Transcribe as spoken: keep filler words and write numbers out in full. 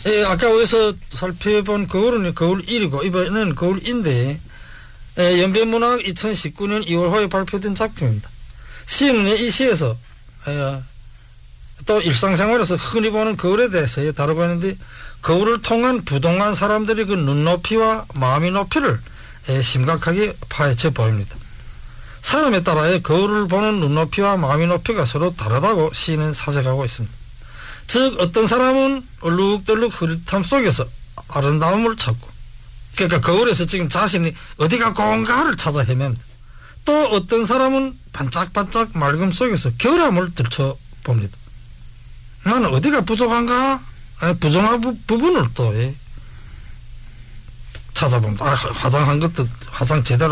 예, 아까 어디서 살펴본 거울은 거울 일이고 이번에는 거울 인데 예, 연변문학 이천십구 년 이월호에 발표된 작품입니다. 시는 이 시에서 예, 또 일상생활에서 흔히 보는 거울에 대해서 예, 다루고 있는데 거울을 통한 부동한 사람들이 그 눈높이와 마음의 높이를 예, 심각하게 파헤쳐 보입니다. 사람에 따라 예, 거울을 보는 눈높이와 마음의 높이가 서로 다르다고 시인은 사색하고 있습니다. 즉 어떤 사람은 얼룩덜룩 흐릿함 속에서 아름다움을 찾고 그러니까 거울에서 지금 자신이 어디가 고운가를 찾아 헤맵니다. 또 어떤 사람은 반짝반짝 맑음 속에서 결함을 들춰봅니다. 나는 어디가 부족한가? 아니, 부정한 부, 부분을 또 예, 찾아봅니다. 아, 화장한 것도 화장 제대로